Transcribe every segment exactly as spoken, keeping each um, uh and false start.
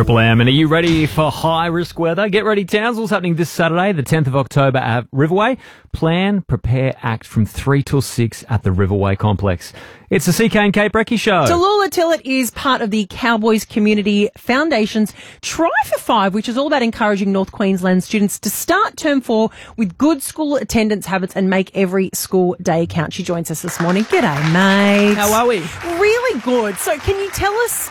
Triple M. And are you ready for high-risk weather? Get ready, Townsville's happening this Saturday, the tenth of October at Riverway. Plan, prepare, act from three till six at the Riverway Complex. It's the C K and Kate Brecky Show. Tallulah Tillett is part of the Cowboys Community Foundation's Try for Five, which is all about encouraging North Queensland students to start term four with good school attendance habits and make every school day count. She joins us this morning. G'day, mate. How are we? Really good. So can you tell us...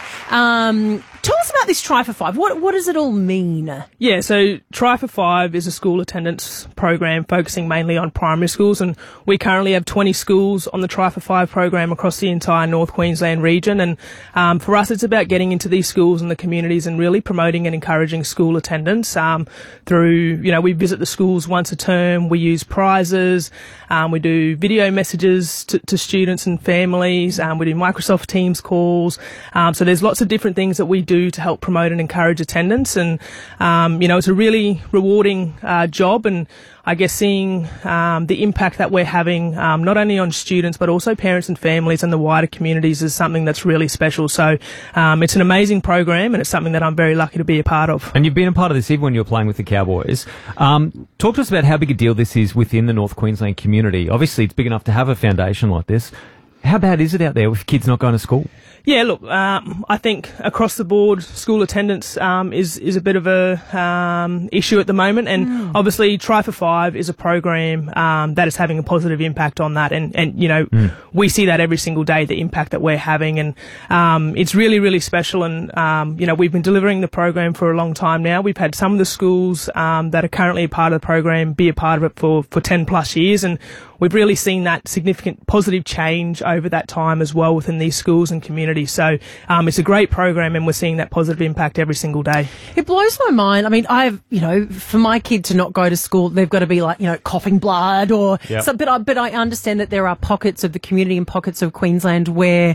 Um, Tell us about this Try for Five. What what does it all mean? Yeah, so Try for Five is a school attendance program focusing mainly on primary schools, and we currently have twenty schools on the Try for Five program across the entire North Queensland region. And um, for us, it's about getting into these schools and the communities and really promoting and encouraging school attendance um, through, you know, we visit the schools once a term, we use prizes, um, we do video messages to, to students and families, um, we do Microsoft Teams calls. Um, so there's lots of different things that we do do to help promote and encourage attendance, and um, you know, it's a really rewarding uh, job, and I guess seeing um, the impact that we're having um, not only on students but also parents and families and the wider communities is something that's really special. So um, it's an amazing program, and it's something that I'm very lucky to be a part of. And you've been a part of this even when you were playing with the Cowboys. Um, talk to us about how big a deal this is within the North Queensland community. Obviously it's big enough to have a foundation like this. How bad is it out there with kids not going to school? Yeah, look, um, I think across the board, school attendance um, is is a bit of a um, issue at the moment, and mm. obviously Try for Five is a program um, that is having a positive impact on that, and, and you know, mm. we see that every single day, the impact that we're having, and um, it's really, really special, and um, you know, we've been delivering the program for a long time now. We've had some of the schools um, that are currently a part of the program be a part of it for, for ten plus years, and we've really seen that significant positive change over that time as well within these schools and communities. So um, it's a great program, and we're seeing that positive impact every single day. It blows my mind. I mean, I've, you know, for my kid to not go to school, they've got to be like, you know, coughing blood or yep. something. But I, but I understand that there are pockets of the community and pockets of Queensland where,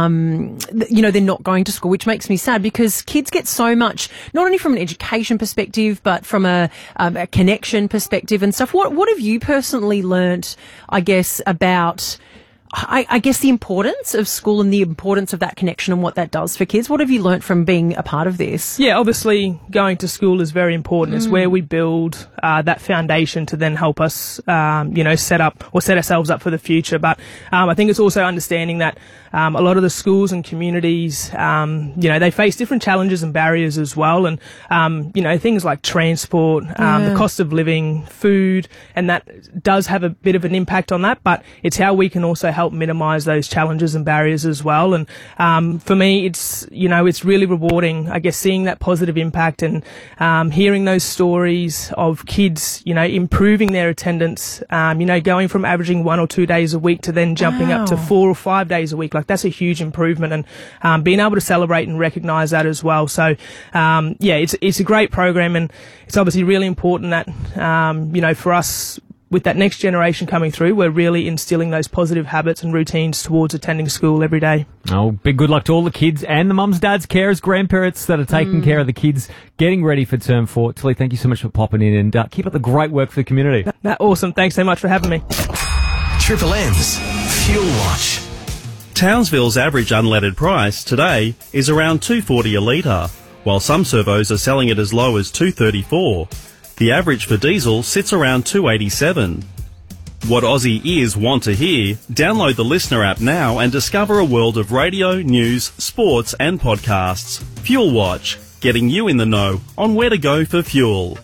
um, th- you know, they're not going to school, which makes me sad because kids get so much, not only from an education perspective, but from a, um, a connection perspective and stuff. What, what have you personally learnt, I guess, about... I, I guess the importance of school and the importance of that connection and what that does for kids. What have you learnt from being a part of this? Yeah, obviously going to school is very important. Mm. It's where we build uh, that foundation to then help us, um, you know, set up or set ourselves up for the future. But um, I think it's also understanding that um, a lot of the schools and communities, um, you know, they face different challenges and barriers as well. And, um, you know, things like transport, um, yeah. the cost of living, food, and that does have a bit of an impact on that. But it's how we can also help minimise those challenges and barriers as well. And um, for me, it's, you know, it's really rewarding, I guess, seeing that positive impact and um, hearing those stories of kids, you know, improving their attendance, um, you know, going from averaging one or two days a week to then jumping wow. up to four or five days a week. Like, that's a huge improvement, and um, being able to celebrate and recognise that as well. So, um, yeah, it's it's a great program, and it's obviously really important that, um, you know, for us, with that next generation coming through, we're really instilling those positive habits and routines towards attending school every day. Oh, big good luck to all the kids and the mums, dads, carers, grandparents that are taking mm. care of the kids, getting ready for term four. Tilly, thank you so much for popping in, and uh, keep up the great work for the community. That, that, awesome. Thanks so much for having me. Triple M's Fuel Watch. Townsville's average unleaded price today is around two dollars forty a litre, while some servos are selling it as low as two dollars thirty-four. The average for diesel sits around two dollars eighty-seven. What Aussie ears want to hear? Download the Listener app now and discover a world of radio, news, sports and podcasts. Fuel Watch, getting you in the know on where to go for fuel.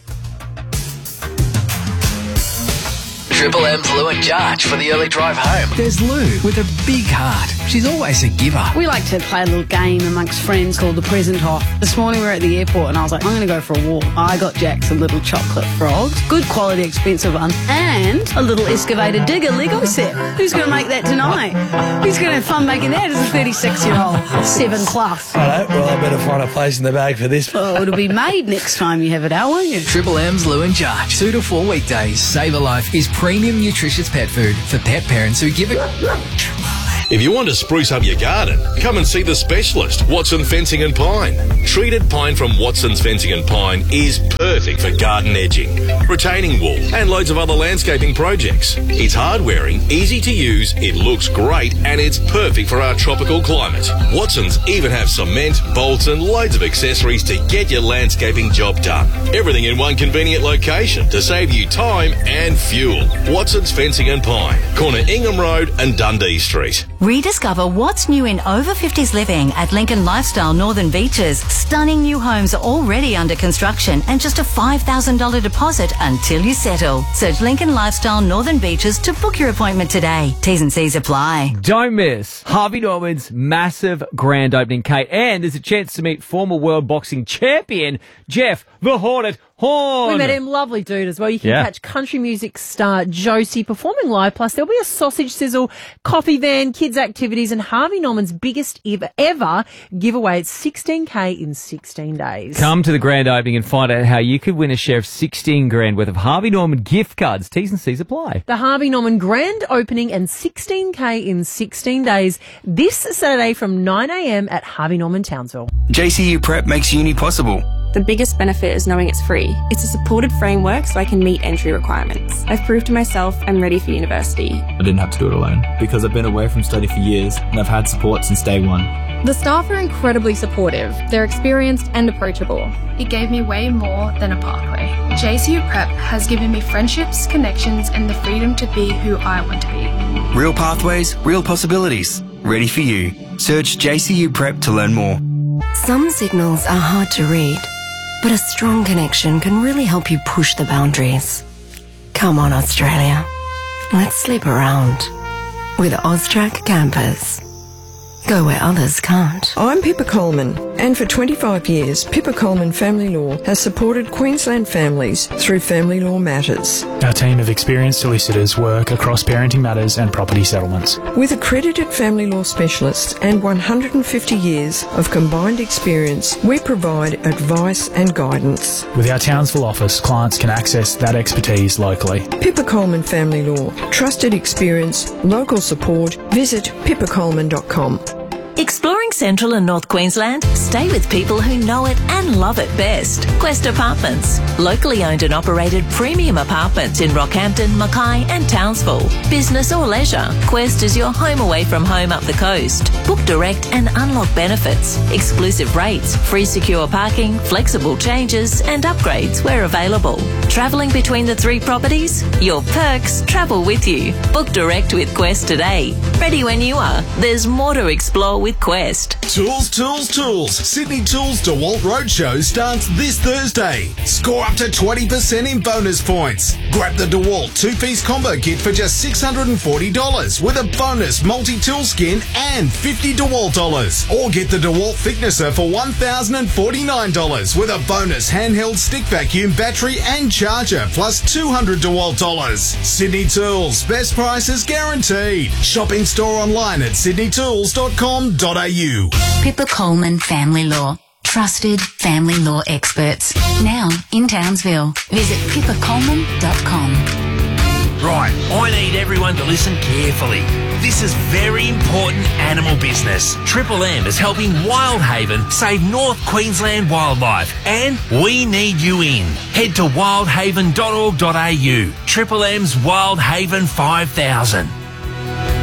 Triple M's Lou and Jarch for the early drive home. There's Lou with a big heart. She's always a giver. We like to play a little game amongst friends called the Present Off. This morning we were at the airport and I was like, I'm going to go for a walk. I got Jack some little chocolate frogs, good quality, expensive one, and a little excavator digger Lego set. Who's going to make that tonight? Who's going to have fun making that as a thirty-six-year-old, seven plus? Hello, well, I better find a place in the bag for this. Oh, it'll be made next time you have it out, won't you? Triple M's Lou and Jarch. Two to four weekdays. Save a Life is premium nutritious pet food for pet parents who give it... If you want to spruce up your garden, come and see the specialist, Watson Fencing and Pine. Treated pine from Watson's Fencing and Pine is perfect for garden edging, retaining wall, and loads of other landscaping projects. It's hard-wearing, easy to use, it looks great, and it's perfect for our tropical climate. Watson's even have cement, bolts, and loads of accessories to get your landscaping job done. Everything in one convenient location to save you time and fuel. Watson's Fencing and Pine, corner Ingham Road and Dundee Street. Rediscover what's new in over fifties living at Lincoln Lifestyle Northern Beaches. Stunning new homes are already under construction and just a five thousand dollars deposit until you settle. Search Lincoln Lifestyle Northern Beaches to book your appointment today. T's and C's apply. Don't miss Harvey Norman's massive grand opening, Kate. And there's a chance to meet former world boxing champion Jeff the Hornet Horn. We met him, lovely dude as well. You can Yeah. catch country music star Josie performing live. Plus, there'll be a sausage sizzle, coffee van, kids' activities, and Harvey Norman's biggest ever, ever giveaway. It's sixteen K in sixteen days. Come to the grand opening and find out how you could win a share of sixteen grand worth of Harvey Norman gift cards. T's and C's apply. The Harvey Norman grand opening and sixteen K in sixteen days this Saturday from nine a m at Harvey Norman Townsville. J C U Prep makes uni possible. The biggest benefit is knowing it's free. It's a supported framework so I can meet entry requirements. I've proved to myself I'm ready for university. I didn't have to do it alone because I've been away from study for years and I've had support since day one. The staff are incredibly supportive. They're experienced and approachable. It gave me way more than a pathway. J C U Prep has given me friendships, connections, and the freedom to be who I want to be. Real pathways, real possibilities. Ready for you. Search J C U Prep to learn more. Some signals are hard to read, but a strong connection can really help you push the boundaries. Come on, Australia. Let's sleep around with AUSTRAC campers. Go where others can't. I'm Pippa Coleman, and for twenty-five years, Pippa Coleman Family Law has supported Queensland families through family law matters. Our team of experienced solicitors work across parenting matters and property settlements. With accredited family law specialists and one hundred fifty years of combined experience, we provide advice and guidance. With our Townsville office, clients can access that expertise locally. Pippa Coleman Family Law. Trusted experience, local support. Visit pippa coleman dot com. Exploring Central and North Queensland? Stay with people who know it and love it best. Quest Apartments. Locally owned and operated premium apartments in Rockhampton, Mackay and Townsville. Business or leisure, Quest is your home away from home up the coast. Book direct and unlock benefits. Exclusive rates, free secure parking, flexible changes and upgrades where available. Travelling between the three properties? Your perks travel with you. Book direct with Quest today. Ready when you are. There's more to explore with Quest. Tools, tools, tools. Sydney Tools DeWalt Roadshow starts this Thursday. Score up to twenty percent in bonus points. Grab the DeWalt two-piece combo kit for just six hundred forty dollars with a bonus multi-tool skin and fifty DeWalt dollars. Or get the DeWalt thicknesser for one thousand forty-nine dollars with a bonus handheld stick vacuum battery and charger plus two hundred DeWalt dollars. Sydney Tools. Best prices guaranteed. Shop in store online at sydney tools dot com dot a u. Pippa Coleman Family Law. Trusted family law experts. Now in Townsville. Visit pippa coleman dot com. Right, I need everyone to listen carefully. This is very important animal business. Triple M is helping Wildhaven save North Queensland wildlife, and we need you in. Head to wildhaven dot org dot a u. Triple M's Wildhaven five thousand.